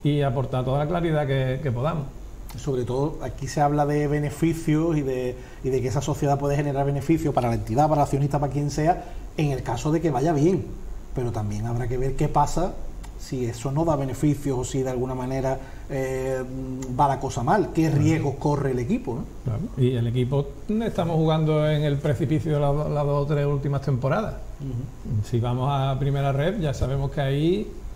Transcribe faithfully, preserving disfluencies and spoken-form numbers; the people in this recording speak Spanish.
y aportar toda la claridad que, que podamos. Sobre todo, aquí se habla de beneficios y de, y de que esa sociedad puede generar beneficios para la entidad, para el accionista, para quien sea, en el caso de que vaya bien. Pero también habrá que ver qué pasa si eso no da beneficios o si de alguna manera eh, va la cosa mal. ¿Qué riesgos corre el equipo, ¿no? Claro. Y el equipo estamos jugando en el precipicio de las, las dos o tres últimas temporadas. Uh-huh. Si vamos a primera red, ya sabemos que ahí